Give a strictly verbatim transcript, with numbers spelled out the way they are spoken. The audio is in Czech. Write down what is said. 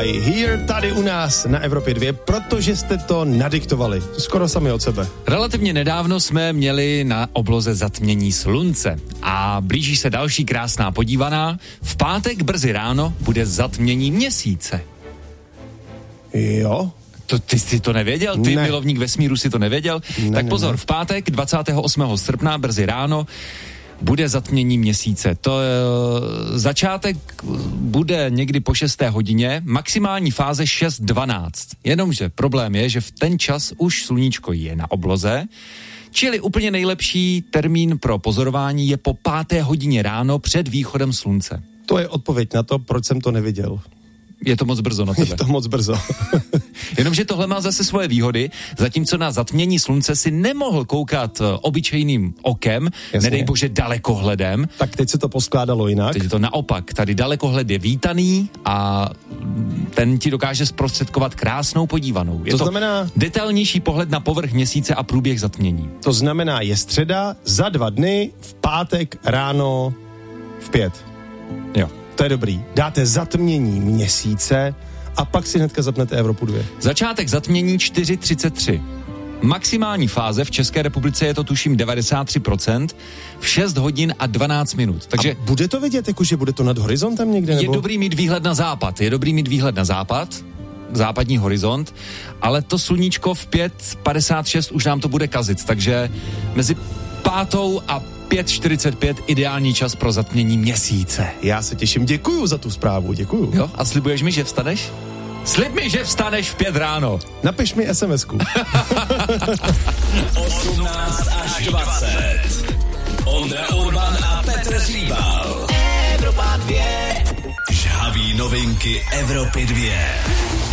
Fly here tady u nás na Evropě dva, protože jste to nadiktovali. Skoro sami od sebe. Relativně nedávno jsme měli na obloze zatmění slunce a blíží se další krásná podívaná. V pátek brzy ráno bude zatmění měsíce. Jo? To, ty jsi to nevěděl? Ty, ne. milovník vesmíru, si to nevěděl? Ne, tak ne, pozor, ne. v pátek dvacátého osmého srpna brzy ráno bude zatmění měsíce. To e, začátek bude někdy po šesté hodině, maximální fáze šest dvanáct. Jenomže problém je, že v ten čas už sluníčko je na obloze, čili úplně nejlepší termín pro pozorování je po páté hodině ráno před východem slunce. To je odpověď na to, proč jsem to neviděl. Je to moc brzo na tebe. Je to moc brzo. Jenomže tohle má zase svoje výhody, zatímco na zatmění slunce si nemohl koukat obyčejným okem, Jasně. nedej bože dalekohledem. Tak teď se to poskládalo jinak. Teď je to naopak, tady dalekohled je vítaný a ten ti dokáže zprostředkovat krásnou podívanou. Je To to, znamená- detailnější pohled na povrch měsíce a průběh zatmění. To znamená, je středa, za dva dny, v pátek ráno v pět. Jo. To je dobrý. Dáte zatmění měsíce a pak si hnedka zapnete Evropu dva. Začátek zatmění čtyři třicet tři. Maximální fáze v České republice je to tuším devadesát tři procent v šest hodin a dvanáct minut. Takže A bude to vidět, jakože bude to nad horizontem někde? je Nebo? dobrý mít výhled na západ. Je dobrý mít výhled na západ, západní horizont, ale to sluníčko v pět padesát šest už nám to bude kazit, takže mezi pátou a pět čtyřicet pět ideální čas pro zatmění měsíce. Já se těším, děkuju za tu zprávu, děkuju. Jo? A slibuješ mi, že vstaneš? Slib mi, že vstaneš v pět ráno. Napiš mi es em esku. osmnáct až dvacet. Ondra Urban a Petr Zlíbal. Evropa dva. Žhaví novinky Evropy dva.